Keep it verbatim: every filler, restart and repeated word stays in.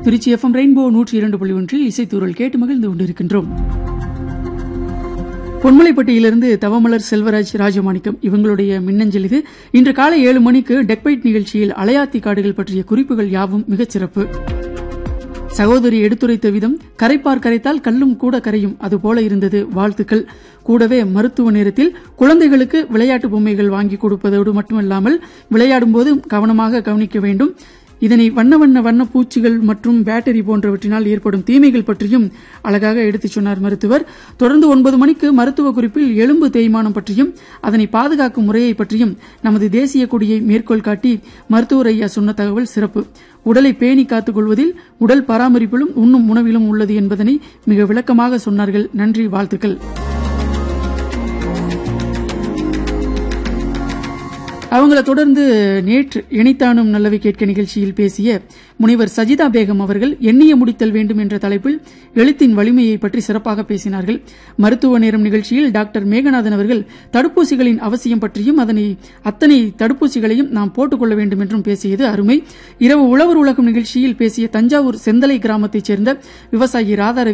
Trichy FM rainbow நூற்றி இரண்டு புள்ளி ஒன்றில் இசைத்தூரல் கேட்டு மகிழ்ந்து கொண்டிருக்கின்றோம். பொன்மலைப்பட்டியிலிருந்து தவமலர் செல்வராஜ் ராஜமாணிக்கம் இவங்களுடைய மின்னஞ்சல் இது. இன்று காலை ஏழு மணிக்கு டெக்பைட் நிகழ்ச்சியில் அலையாத்தி காடுகள் பற்றிய குறிப்புகள் யாவும் மிகச் சிறப்பு. சகோதரி எடுத்துரைத்த விதம் கரைப்பார் கரைத்தால் கல்லும் கூட கரையும், அதுபோல இருந்தது. வாழ்த்துக்கள். கூடவே மருத்துவ நேரத்தில் குழந்தைகளுக்கு விளையாட்டு பொம்மைகள் வாங்கி கொடுப்பதோடு மட்டுமல்லாமல் விளையாடும் போது கவனமாக கவனிக்க வேண்டும். இதனை வண்ண வண்ண வண்ண பூச்சிகள் மற்றும் பேட்டரி போன்றவற்றினால் ஏற்படும் தீமைகள் பற்றியும் அழகாக எடுத்துச் சொன்னார் மருத்துவர். தொடர்ந்து ஒன்பது மணிக்கு மருத்துவ குறிப்பில் எலும்பு தேய்மானம் பற்றியும் அதனை பாதுகாக்கும் முறையை பற்றியும் நமது தேசிய கொடியை மேற்கோள் காட்டி மருத்துவர் ஐயா சொன்ன தகவல் சிறப்பு. உடலை பேணி காத்துக் கொள்வதில் உடல் பராமரிப்பிலும் உண்ணும் உணவிலும் உள்ளது என்பதனை மிக விளக்கமாக சொன்னார்கள். நன்றி, வாழ்த்துக்கள். அவங்கள தொடர்ந்து நேற்று இணைத்தானும் நல்லவை கேட்க நிகழ்ச்சியில் பேசிய முனைவர் சஜிதா பேகம் அவர்கள் எண்ணிய முடித்தல் வேண்டும் என்ற தலைப்பில் எழுத்தின் வலிமையை பற்றி சிறப்பாக பேசினார்கள். மருத்துவ நேரம் நிகழ்ச்சியில் டாக்டர் மேகநாதன் அவர்கள் தடுப்பூசிகளின் அவசியம் பற்றியும் அதனை அத்தனை தடுப்பூசிகளையும் நாம் போட்டுக்கொள்ள வேண்டும் என்றும் பேசியது அருமை. இரவு உழவர் உலகம் நிகழ்ச்சியில் பேசிய தஞ்சாவூர் செந்தலை கிராமத்தைச் சேர்ந்த விவசாயி ராதா